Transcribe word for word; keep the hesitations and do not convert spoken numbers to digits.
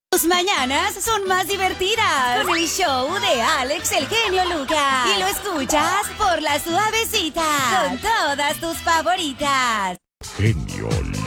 Tus mañanas son más divertidas con el show de Alex el Genio Lucas. Y lo escuchas por La Suavecita con todas tus favoritas. Genio